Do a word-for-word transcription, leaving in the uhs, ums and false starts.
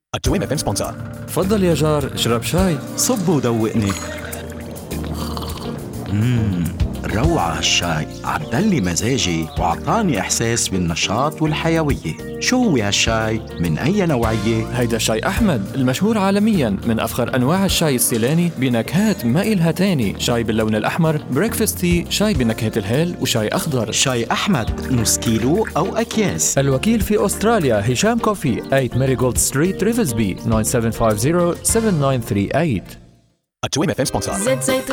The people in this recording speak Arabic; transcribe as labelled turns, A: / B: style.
A: التويم اف ام سبونسر.
B: تفضل يا جار، اشرب شاي.
C: صب ودوقني. مم. روعة هالشاي، عدلي مزاجي وعطاني إحساس بالنشاط والحيوية. شو هو هالشاي؟ من أي نوعية؟
B: هيدا شاي أحمد المشهور عالميا، من أفخر أنواع الشاي السيلاني بنكهات ما إلها تاني. شاي باللون الأحمر، بريكفاست تي، شاي بنكهة الهيل، وشاي أخضر.
C: شاي أحمد نص كيلو أو أكياس.
B: الوكيل في أستراليا هشام كوفي، ثمانية ماريغولد ستريت ريفزبي، تسعة سبعة خمسة صفر سبعة تسعة ثمانية ثلاثة ثمانية.
A: التويم اف ام سبونسر.